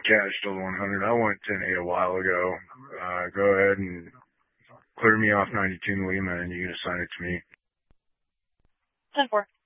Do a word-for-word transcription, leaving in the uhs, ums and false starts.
cash till one hundred. I went ten eight a while ago. Uh, go ahead and clear me off ninety-two in Lima, and you can assign it to me. ten four.